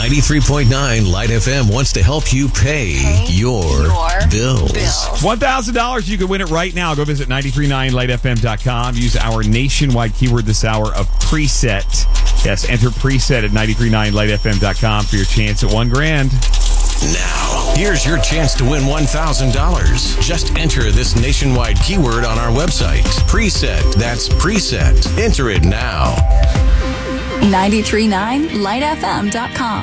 93.9 Light FM wants to help you pay your bills. $1,000. You can win it right now. Go visit 939lightfm.com. Use our nationwide keyword this hour of preset. Yes, enter preset at 939lightfm.com for your chance at $1,000. Now, here's your chance to win $1,000. Just enter this nationwide keyword on our website. Preset. That's preset. Enter it now. 939lightfm.com.